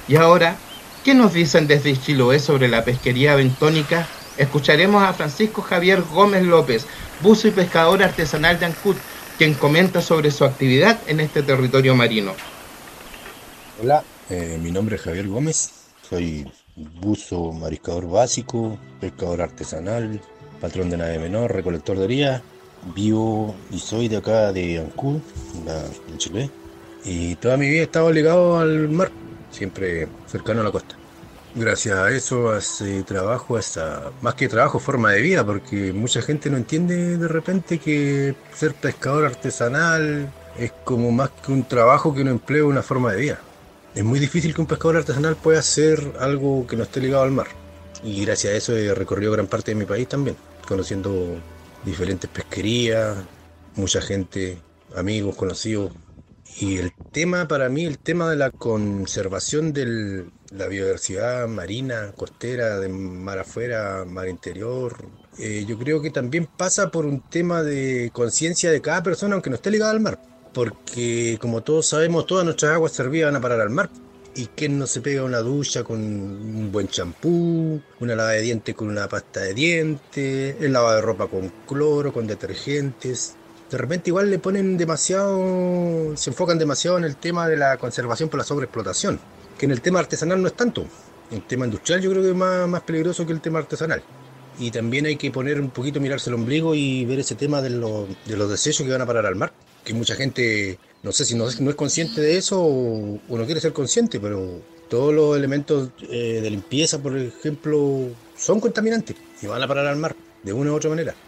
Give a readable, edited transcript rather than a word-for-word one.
Y ahora, ¿qué nos dicen desde Chiloé sobre la pesquería bentónica? Escucharemos a Francisco Javier Gómez López, buzo y pescador artesanal de Ancud, quien comenta sobre su actividad en este territorio marino. Hola, mi nombre es Javier Gómez, soy buzo mariscador básico, pescador artesanal, patrón de nave menor, recolector de orilla, vivo y soy de acá de Ancud, en Chile, y toda mi vida he estado ligado al mar, siempre cercano a la costa. Gracias a eso, a ese trabajo, a esa, más que trabajo, forma de vida, porque mucha gente no entiende de repente que ser pescador artesanal es como más que un trabajo, que un empleo, una forma de vida. Es muy difícil que un pescador artesanal pueda hacer algo que no esté ligado al mar. Y gracias a eso he recorrido gran parte de mi país también, conociendo diferentes pesquerías, mucha gente, amigos, conocidos. Y el tema para mí, el tema de la conservación de la biodiversidad marina, costera, de mar afuera, mar interior, yo creo que también pasa por un tema de conciencia de cada persona, aunque no esté ligada al mar. Porque como todos sabemos, todas nuestras aguas servidas van a parar al mar. ¿Y quién no se pega una ducha con un buen champú, una lava de dientes con una pasta de dientes, el lavado de ropa con cloro, con detergentes? De repente igual le ponen demasiado, se enfocan demasiado en el tema de la conservación por la sobreexplotación, que en el tema artesanal no es tanto. El tema industrial yo creo que es más peligroso que el tema artesanal. Y también hay que poner un poquito, mirarse el ombligo y ver ese tema de los desechos que van a parar al mar. Que mucha gente, no sé si no es consciente de eso o no quiere ser consciente, pero todos los elementos de limpieza, por ejemplo, son contaminantes y van a parar al mar de una u otra manera.